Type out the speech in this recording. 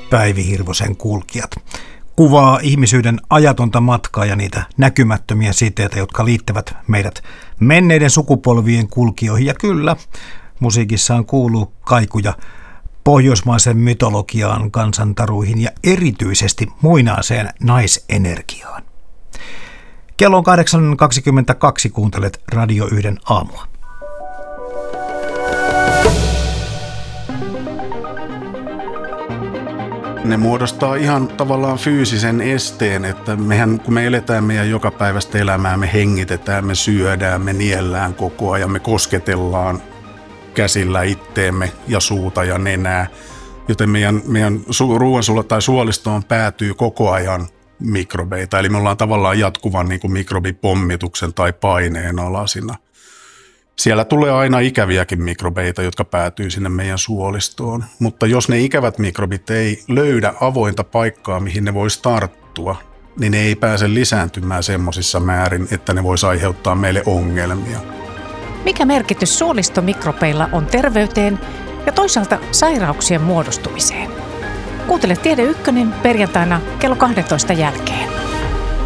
Päivi Hirvosen Kulkijat. Kuvaa ihmisyyden ajatonta matkaa ja niitä näkymättömiä siteitä, jotka liittävät meidät menneiden sukupolvien kulkijoihin. Ja kyllä, musiikissaan kuuluu kaikuja pohjoismaisen mytologiaan, kansantaruihin ja erityisesti muinaiseen naisenergiaan. Kello on 8.22, kuuntelet Radio 1 aamua. Ne muodostaa ihan tavallaan fyysisen esteen, että mehän, kun me eletään meidän jokapäiväistä elämää, me hengitetään, me syödään, me niellään koko ajan, me kosketellaan käsillä itteemme ja suuta ja nenää, joten meidän ruoansulla tai suolistoon päätyy koko ajan mikrobeita, eli me ollaan tavallaan jatkuvan niin kuin mikrobipommituksen tai paineen alasina. Siellä tulee aina ikäviäkin mikrobeita, jotka päätyy sinne meidän suolistoon, mutta jos ne ikävät mikrobit ei löydä avointa paikkaa, mihin ne voisi tarttua, niin ne ei pääse lisääntymään semmoisissa määrin, että ne voisi aiheuttaa meille ongelmia. Mikä merkitys suolistomikrobeilla on terveyteen ja toisaalta sairauksien muodostumiseen? Kuuntele Tiede Ykkönen perjantaina kello 12 jälkeen.